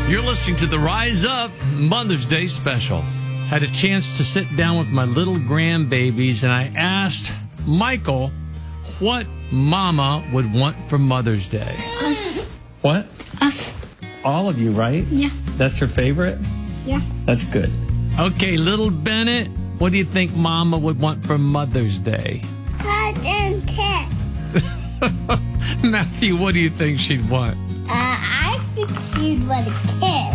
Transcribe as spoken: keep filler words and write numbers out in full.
You're listening to the Rise Up Mother's Day special. Had a chance to sit down with my little grandbabies, and I asked Michael what Mama would want for Mother's Day. Us. What? Us. All of you, right? Yeah. That's your favorite? Yeah. That's good. Okay, little Bennett, what do you think Mama would want for Mother's Day? Hug and kiss. Matthew, what do you think she'd want? Uh, I think she'd want a kiss.